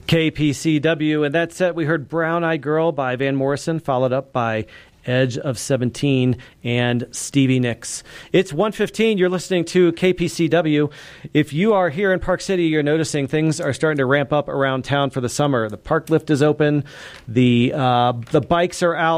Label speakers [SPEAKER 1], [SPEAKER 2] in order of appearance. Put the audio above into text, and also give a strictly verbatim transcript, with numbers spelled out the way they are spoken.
[SPEAKER 1] K P C W, and that set we heard Brown Eyed Girl by Van Morrison, followed up by Edge of seventeen and Stevie Nicks. It's one fifteen. You're listening to K P C W. If you are here in Park City, you're noticing things are starting to ramp up around town for the summer. The park lift is open. The uh, the bikes are out.